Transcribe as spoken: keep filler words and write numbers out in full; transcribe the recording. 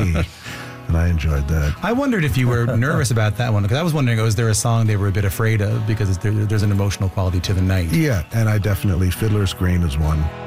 me. And I enjoyed that. I wondered if you were nervous about that one, because I was wondering, oh, is there a song they were a bit afraid of because there, there's an emotional quality to the night? Yeah, and I definitely, Fiddler's Green is one.